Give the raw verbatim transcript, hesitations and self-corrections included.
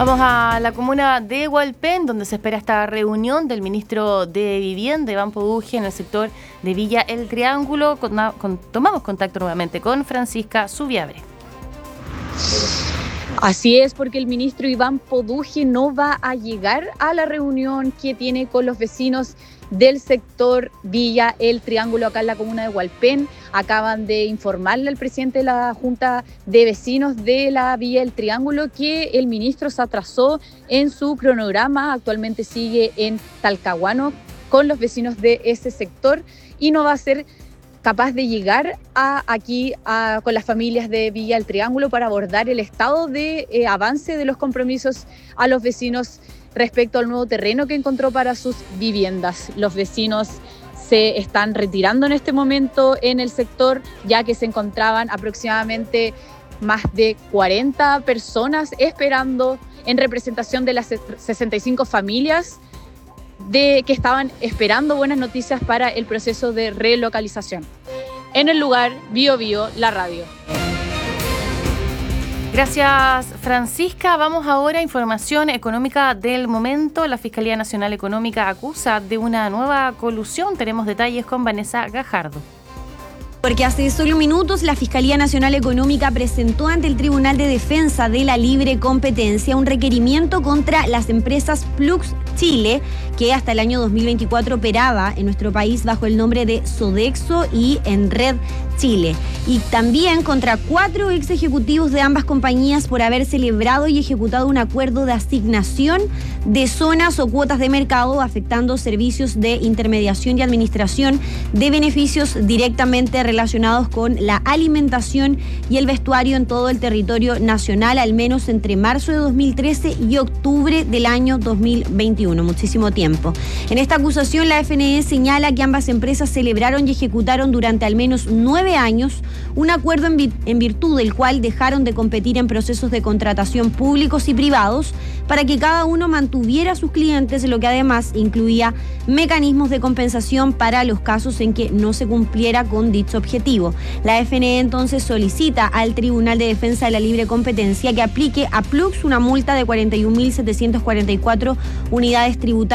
Vamos a la comuna de Hualpén, donde se espera esta reunión del ministro de Vivienda, Iván Poduje, en el sector de Villa El Triángulo. Con, con, tomamos contacto nuevamente con Francisca Zubiabre. Así es, porque el ministro Iván Poduje no va a llegar a la reunión que tiene con los vecinos del sector Villa El Triángulo acá en la comuna de Hualpén. Acaban de informarle al presidente de la Junta de Vecinos de la Villa El Triángulo que el ministro se atrasó en su cronograma. Actualmente sigue en Talcahuano con los vecinos de ese sector y no va a ser capaz de llegar a aquí a, con las familias de Villa El Triángulo para abordar el estado de eh, avance de los compromisos a los vecinos respecto al nuevo terreno que encontró para sus viviendas. Los vecinos se están retirando en este momento en el sector, ya que se encontraban aproximadamente más de cuarenta personas esperando en representación de las sesenta y cinco familias de que estaban esperando buenas noticias para el proceso de relocalización. En el lugar, Bio Bio, la radio. Gracias, Francisca. Vamos ahora a información económica del momento. La Fiscalía Nacional Económica acusa de una nueva colusión. Tenemos detalles con Vanessa Gajardo. Porque hace solo minutos la Fiscalía Nacional Económica presentó ante el Tribunal de Defensa de la Libre Competencia un requerimiento contra las empresas Plux Chile, que hasta el año dos mil veinticuatro operaba en nuestro país bajo el nombre de Sodexo y Enred Chile. Y también contra cuatro ex ejecutivos de ambas compañías por haber celebrado y ejecutado un acuerdo de asignación de zonas o cuotas de mercado afectando servicios de intermediación y administración de beneficios directamente relacionados con la alimentación y el vestuario en todo el territorio nacional, al menos entre marzo de dos mil trece y octubre del año dos mil veintiuno, muchísimo tiempo. En esta acusación, la F N E señala que ambas empresas celebraron y ejecutaron durante al menos nueve años un acuerdo en, vir- en virtud del cual dejaron de competir en procesos de contratación públicos y privados para que cada uno mantuviera a sus clientes, lo que además incluía mecanismos de compensación para los casos en que no se cumpliera con dicho objetivo. La F N E entonces solicita al Tribunal de Defensa de la Libre Competencia que aplique a Plux una multa de cuarenta y un mil setecientos cuarenta y cuatro unidades tributarias